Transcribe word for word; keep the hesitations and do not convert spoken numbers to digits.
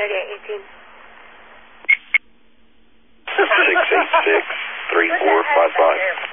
thirty-eight eighteen. six eight six, three four five five.